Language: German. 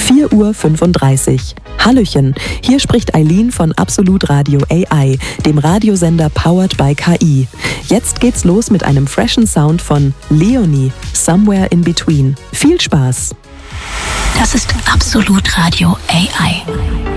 4:35 Uhr. Hallöchen, hier spricht Eileen von Absolut Radio AI, dem Radiosender powered by KI. Jetzt geht's los mit einem freshen Sound von Leonie, Somewhere in Between. Viel Spaß! Das ist Absolut Radio AI.